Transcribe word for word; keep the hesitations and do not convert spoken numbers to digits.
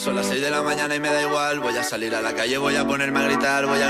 Son las seis de la mañana y me da igual. Voy a salir a la calle, voy a ponerme a gritar, voy a